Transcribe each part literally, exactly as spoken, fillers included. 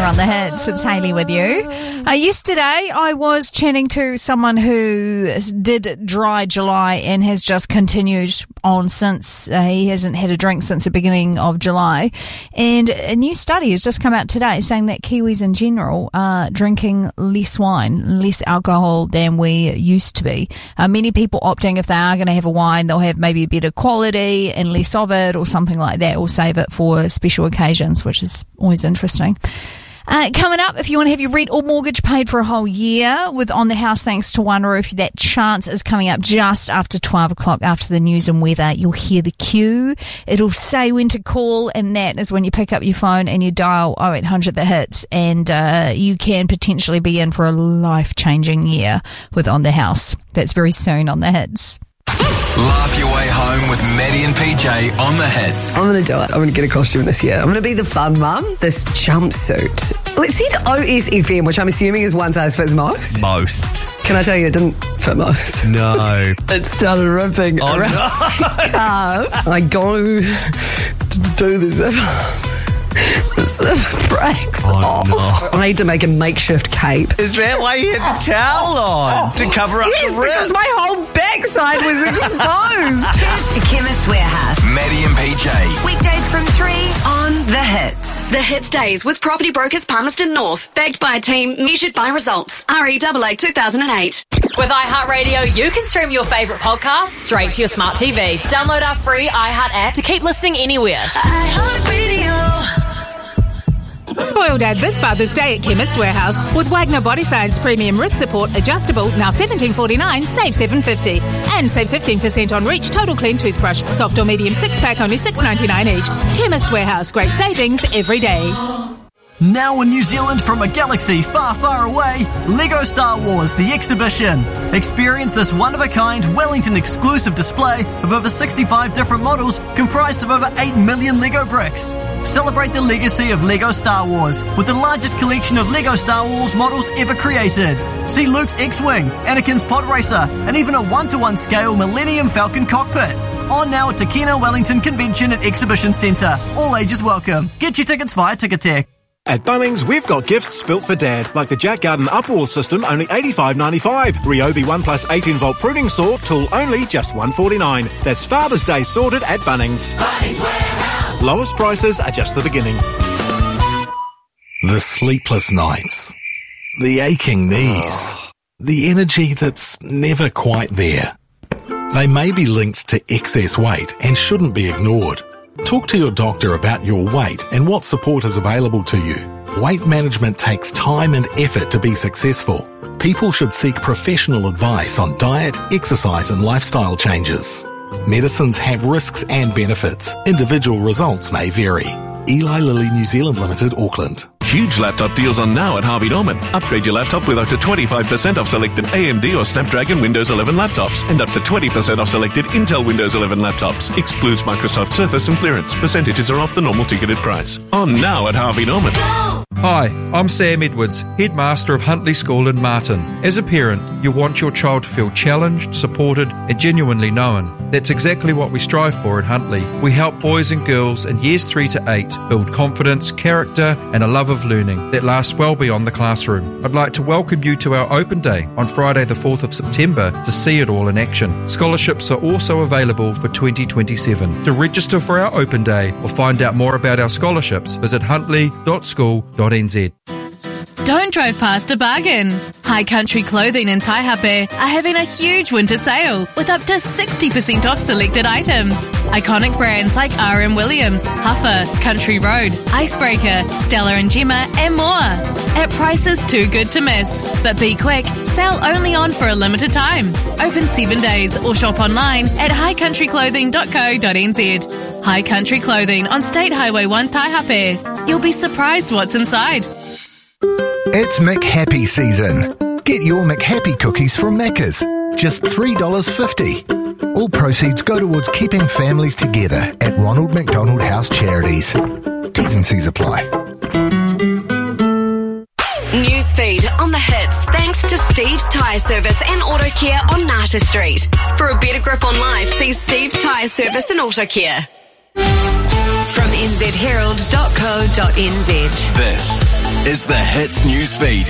on the hits. It's Hayley with you. Uh, yesterday, I was chatting to someone who did dry July and has just continued on since. Uh, he hasn't had a drink since the beginning of July. And a new study has just come out today saying that Kiwis in general are drinking less wine, less alcohol than we used to be. Uh, many people opting, if they are going to have a wine, they'll have maybe a better quality and less of it or something like that, or save it for special occasions, which is always interesting. Uh, coming up, if you want to have your rent or mortgage paid for a whole year with On the House Thanks to One Roof, that chance is coming up just after twelve o'clock after the news and weather. You'll hear the cue. It'll say when to call, and that is when you pick up your phone and you dial oh eight hundred the hits, and uh, you can potentially be in for a life-changing year with On the House. That's very soon on the hits. Laugh your way home with Maddie and P J on the hits. I'm going to do it. I'm going to get a costume this year. I'm going to be the fun mum. This jumpsuit. Well, it said O S F M, which I'm assuming is one size fits most. Most. Can I tell you it didn't fit most? No. It started ripping Oh, around no. my calves. I go to do the zipper. The zipper breaks Oh, off. no. I had to make a makeshift cape. Is that why you had the towel on? To cover up Yes, the rip? because my whole backside was exposed. Cheers to Chemist Warehouse. Maddie and P J. Weekdays from three on The Hits. The Hits Days with Property Brokers Palmerston North. Backed by a team measured by results. R E A A two thousand eight. With iHeartRadio, you can stream your favourite podcasts straight to your smart T V. Download our free iHeart app to keep listening anywhere. iHeartRadio. Spoiled ad this Father's Day at Chemist Warehouse with Wagner Body Science Premium Wrist Support Adjustable, now seventeen forty-nine, save seven fifty. And save fifteen percent on Reach Total Clean Toothbrush. Soft or medium six pack, only six ninety-nine each. Chemist Warehouse, great savings every day. Now in New Zealand from a galaxy far, far away, LEGO Star Wars The Exhibition. Experience this one-of-a-kind Wellington exclusive display of over sixty-five different models comprised of over eight million LEGO bricks. Celebrate the legacy of LEGO Star Wars with the largest collection of LEGO Star Wars models ever created. See Luke's X-Wing, Anakin's Pod Racer, and even a one-to-one scale Millennium Falcon cockpit. On now at Takina Wellington Convention and Exhibition Centre. All ages welcome. Get your tickets via Ticketek. At Bunnings, we've got gifts built for Dad, like the Jack Garden Upwall system, only eighty-five ninety-five. Ryobi one plus eighteen volt pruning saw, tool only, just one forty-nine. That's Father's Day sorted at Bunnings. Bunnings Warehouse. Lowest prices are just the beginning. The sleepless nights, the aching knees, the energy that's never quite there. They may be linked to excess weight and shouldn't be ignored. Talk to your doctor about your weight and what support is available to you. Weight management takes time and effort to be successful. People should seek professional advice on diet, exercise and lifestyle changes. Medicines have risks and benefits. Individual results may vary. Eli Lilly New Zealand Limited, Auckland. Huge laptop deals on now at Harvey Norman. Upgrade your laptop with up to twenty-five percent off selected A M D or Snapdragon Windows eleven laptops and up to twenty percent off selected Intel Windows eleven laptops. Excludes Microsoft Surface and clearance. Percentages are off the normal ticketed price. On now at Harvey Norman. Hi, I'm Sam Edwards, Headmaster of Huntley School in Martin. As a parent, you want your child to feel challenged, supported and genuinely known. That's exactly what we strive for at Huntley. We help boys and girls in years three to eight build confidence, character and a love of learning that lasts well beyond the classroom. I'd like to welcome you to our open day on Friday the fourth of September to see it all in action. Scholarships are also available for twenty twenty-seven. To register for our open day or find out more about our scholarships, visit huntley dot school dot n z. Don't drive past a bargain. High Country Clothing in Taihape are having a huge winter sale with up to sixty percent off selected items. Iconic brands like R M Williams, Huffer, Country Road, Icebreaker, Stella and Gemma and more. At prices too good to miss. But be quick, sale only on for a limited time. Open seven days or shop online at high country clothing dot co dot n z. High Country Clothing on State Highway one Taihape. You'll be surprised what's inside. It's McHappy season. Get your McHappy cookies from Macca's. Just three dollars fifty. All proceeds go towards keeping families together at Ronald McDonald House Charities. T's and C's apply. Newsfeed on the hits thanks to Steve's Tyre Service and Auto Care on Nata Street. For a better grip on life, see Steve's Tyre Service and Auto Care. From n z herald dot co dot n z. This is the Hits news feed.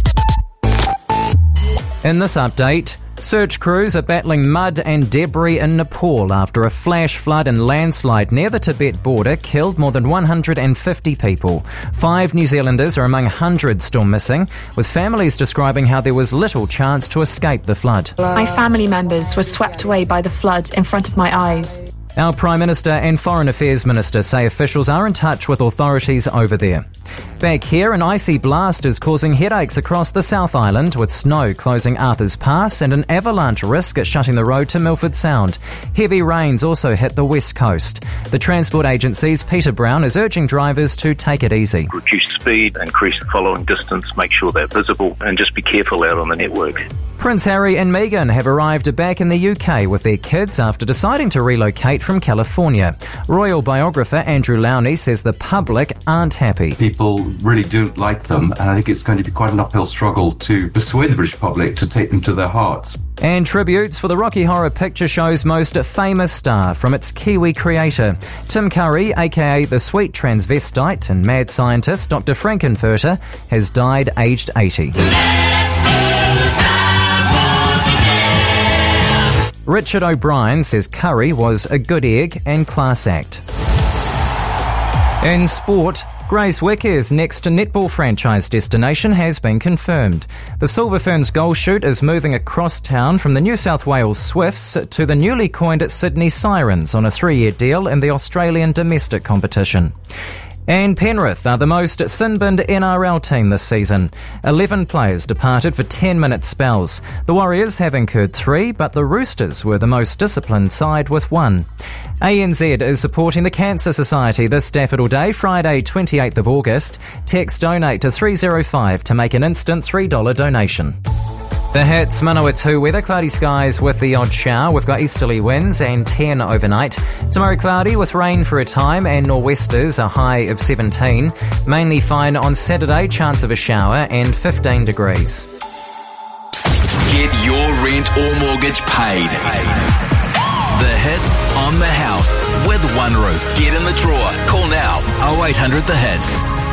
In this update, search crews are battling mud and debris in Nepal after a flash flood and landslide near the Tibet border killed more than one hundred fifty people. Five New Zealanders are among hundreds still missing, with families describing how there was little chance to escape the flood. My family members were swept away by the flood in front of my eyes. Our Prime Minister and Foreign Affairs Minister say officials are in touch with authorities over there. Back here, an icy blast is causing headaches across the South Island, with snow closing Arthur's Pass and an avalanche risk at shutting the road to Milford Sound. Heavy rains also hit the west coast. The Transport Agency's Peter Brown is urging drivers to take it easy. Reduce speed, increase the following distance, make sure they're visible, and just be careful out on the network. Prince Harry and Meghan have arrived back in the U K with their kids after deciding to relocate from California. Royal biographer Andrew Lowney says the public aren't happy. People really don't like them, and I think it's going to be quite an uphill struggle to persuade the British public to take them to their hearts. And tributes for the Rocky Horror Picture Show's most famous star from its Kiwi creator. Tim Curry, aka the sweet transvestite and mad scientist Doctor Frankenfurter, has died aged eighty. Richard O'Brien says Curry was a good egg and class act. In sport, Grace Wicker's next netball franchise destination has been confirmed. The Silver Ferns goal shoot is moving across town from the New South Wales Swifts to the newly coined Sydney Sirens on a three-year deal in the Australian domestic competition. And Penrith are the most sin-binned N R L team this season. Eleven players departed for ten-minute spells. The Warriors have incurred three, but the Roosters were the most disciplined side with one. A N Z is supporting the Cancer Society this Daffodil Day, Friday twenty-eighth of August. Text donate to three oh five to make an instant three dollars donation. The Hits, Manawatu weather, cloudy skies with the odd shower. We've got easterly winds and ten overnight. Tomorrow cloudy with rain for a time and nor'westers, a high of seventeen. Mainly fine on Saturday, chance of a shower and fifteen degrees. Get your rent or mortgage paid. The Hits on the house with One Roof. Get in the drawer. Call now oh eight hundred the hits.